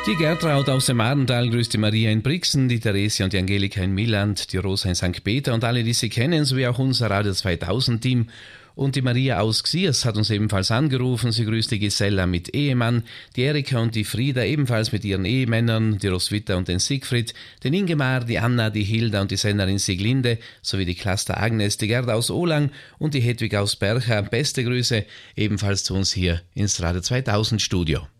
Die Gertraud aus dem Arental grüßt die Maria in Brixen, die Theresia und die Angelika in Milland, die Rosa in St. Peter und alle, die sie kennen, sowie auch unser Radio 2000-Team. Und die Maria aus Xiers hat uns ebenfalls angerufen. Sie grüßt die Gisella mit Ehemann, die Erika und die Frieda ebenfalls mit ihren Ehemännern, die Roswitha und den Siegfried, den Ingemar, die Anna, die Hilda und die Sennerin Sieglinde, sowie die Cluster Agnes, die Gerda aus Olang und die Hedwig aus Bercha. Beste Grüße ebenfalls zu uns hier ins Radio 2000 Studio.